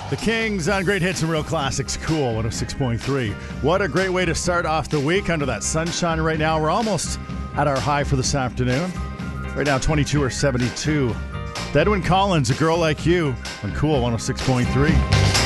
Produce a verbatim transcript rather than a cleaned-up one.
The Kings on Great Hits and Real Classics. Cool, one oh six point three. What a great way to start off the week under that sunshine right now. We're almost at our high for this afternoon. Right now, twenty-two or seventy-two. Edwyn Collins, A Girl Like You on Cool one oh six point three.